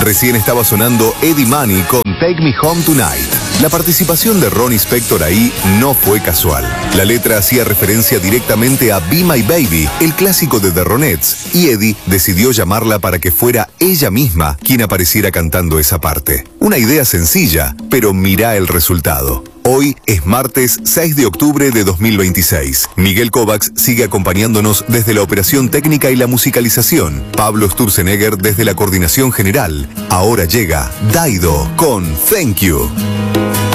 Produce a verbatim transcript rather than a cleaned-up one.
Recién estaba sonando Eddie Money con Take Me Home Tonight. La participación de Ronnie Spector ahí no fue casual. La letra hacía referencia directamente a Be My Baby, el clásico de The Ronettes, y Eddie decidió llamarla para que fuera ella misma quien apareciera cantando esa parte. Una idea sencilla, pero mirá el resultado. Hoy es martes seis de octubre de dos mil veintiséis. Miguel Kovacs sigue acompañándonos desde la operación técnica y la musicalización. Pablo Sturzenegger desde la coordinación general. Ahora llega Daido con Thank You.